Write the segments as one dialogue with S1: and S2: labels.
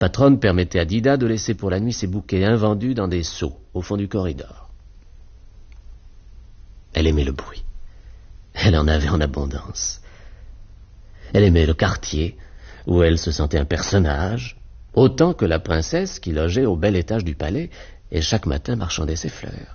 S1: patronne permettait à Dida de laisser pour la nuit ses bouquets invendus dans des seaux au fond du corridor. Elle aimait le bruit. Elle en avait en abondance. Elle aimait le quartier, où elle se sentait un personnage, autant que la princesse qui logeait au bel étage du palais et chaque matin marchandait ses fleurs.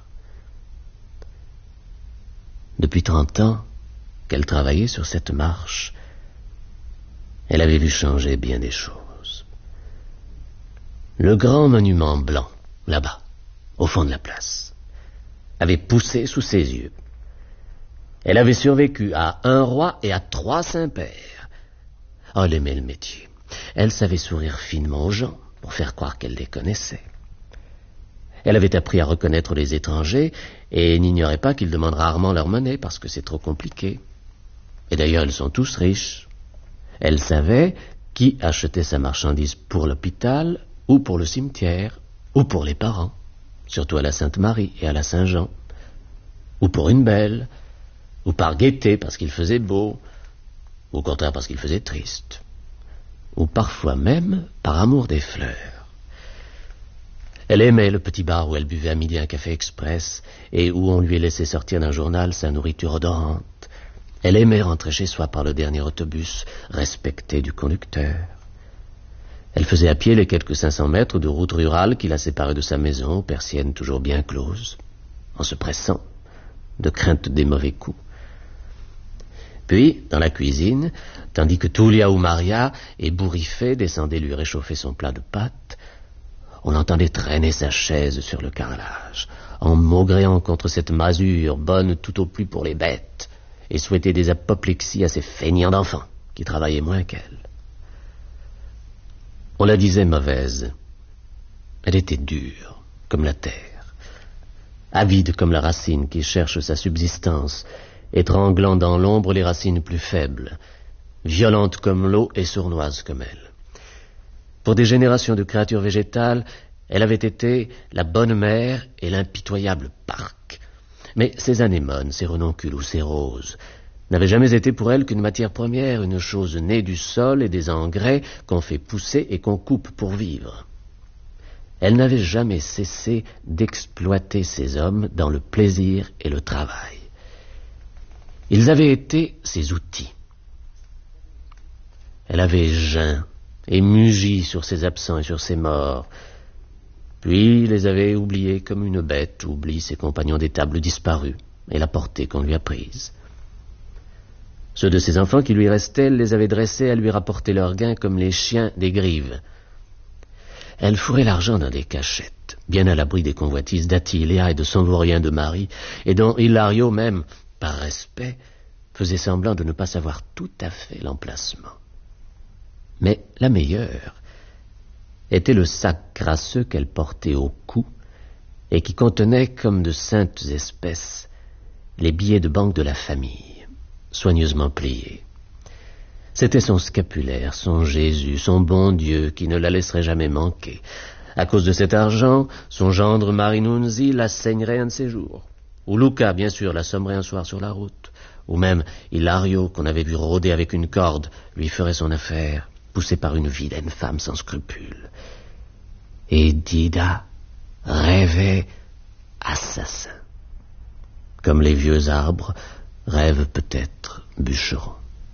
S1: Depuis 30 ans qu'elle travaillait sur cette marche, elle avait vu changer bien des choses. Le grand monument blanc, là-bas, au fond de la place, avait poussé sous ses yeux. Elle avait survécu à un roi et à 3 saints-pères. Oh, elle aimait le métier. Elle savait sourire finement aux gens pour faire croire qu'elle les connaissait. Elle avait appris à reconnaître les étrangers et n'ignorait pas qu'ils demandent rarement leur monnaie parce que c'est trop compliqué. Et d'ailleurs, ils sont tous riches. Elle savait qui achetait sa marchandise pour l'hôpital ou pour le cimetière ou pour les parents, surtout à la Sainte-Marie et à la Saint-Jean, ou pour une belle, ou par gaieté parce qu'il faisait beau, ou au contraire parce qu'il faisait triste, ou parfois même par amour des fleurs. Elle aimait le petit bar où elle buvait à midi un café express et où on lui laissait sortir d'un journal sa nourriture odorante. Elle aimait rentrer chez soi par le dernier autobus, respectée du conducteur. Elle faisait à pied les quelques 500 mètres de route rurale qui la séparaient de sa maison, aux persiennes toujours bien closes, en se pressant, de crainte des mauvais coups. Puis, dans la cuisine, tandis que Tulia ou Maria, ébouriffée, descendait lui réchauffer son plat de pâtes, on entendait traîner sa chaise sur le carrelage, en maugréant contre cette masure bonne tout au plus pour les bêtes, et souhaitait des apoplexies à ces feignants d'enfants qui travaillaient moins qu'elle. On la disait mauvaise. Elle était dure, comme la terre, avide comme la racine qui cherche sa subsistance, étranglant dans l'ombre les racines plus faibles, violente comme l'eau et sournoise comme elle. Pour des générations de créatures végétales, elle avait été la bonne mère et l'impitoyable parc. Mais ces anémones, ces renoncules ou ces roses n'avaient jamais été pour elle qu'une matière première, une chose née du sol et des engrais qu'on fait pousser et qu'on coupe pour vivre. Elle n'avait jamais cessé d'exploiter ces hommes dans le plaisir et le travail. Ils avaient été ses outils. Elle avait geint et mugi sur ses absents et sur ses morts, puis les avait oubliés comme une bête oublie ses compagnons d'étable disparus et la portée qu'on lui a prise. Ceux de ses enfants qui lui restaient, elle les avait dressés à lui rapporter leur gain comme les chiens des grives. Elle fourrait l'argent dans des cachettes, bien à l'abri des convoitises d'Attilia et de son vaurien de Marie, et dont Hilario même, par respect, faisait semblant de ne pas savoir tout à fait l'emplacement. Mais la meilleure était le sac crasseux qu'elle portait au cou et qui contenait, comme de saintes espèces, les billets de banque de la famille, soigneusement pliés. C'était son scapulaire, son Jésus, son bon Dieu qui ne la laisserait jamais manquer. À cause de cet argent, son gendre Marinunzi la saignerait un de ses jours. Ou Luca, bien sûr, l'assommerait un soir sur la route. Ou même Hilario, qu'on avait vu rôder avec une corde, lui ferait son affaire, poussé par une vilaine femme sans scrupules. Et Dida rêvait assassin, comme les vieux arbres rêvent peut-être bûcherons.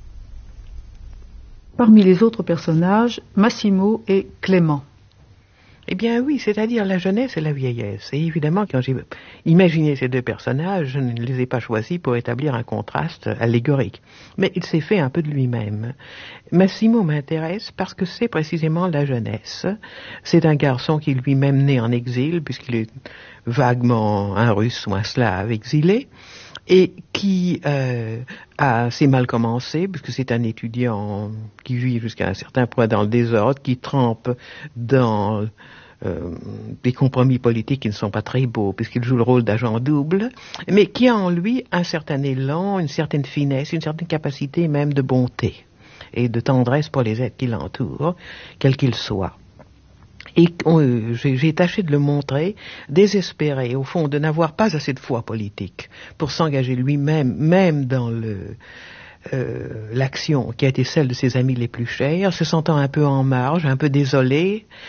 S2: Parmi les autres personnages, Massimo et Clément.
S3: Eh bien oui, c'est-à-dire la jeunesse et la vieillesse. Et évidemment, quand j'ai imaginé ces deux personnages, je ne les ai pas choisis pour établir un contraste allégorique. Mais il s'est fait un peu de lui-même. Massimo m'intéresse parce que c'est précisément la jeunesse. C'est un garçon qui est lui-même né en exil, puisqu'il est vaguement un Russe ou un Slave exilé, et qui a assez mal commencé, puisque c'est un étudiant qui vit jusqu'à un certain point dans le désordre, qui trempe dans des compromis politiques qui ne sont pas très beaux, puisqu'il joue le rôle d'agent double, mais qui a en lui un certain élan, une certaine finesse, une certaine capacité même de bonté et de tendresse pour les êtres qui l'entourent, quels qu'ils soient. Et j'ai tâché de le montrer, désespéré, au fond, de n'avoir pas assez de foi politique pour s'engager lui-même, même dans l'action qui a été celle de ses amis les plus chers, se sentant un peu en marge, un peu désolé,